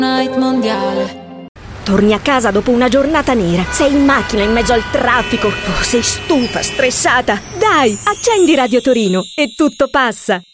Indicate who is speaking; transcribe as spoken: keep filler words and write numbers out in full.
Speaker 1: Night mondiale.
Speaker 2: Torni a casa dopo una giornata nera. Sei in macchina in mezzo al traffico. Oh, sei stufa, stressata. Dai, accendi Radio Torino e tutto passa.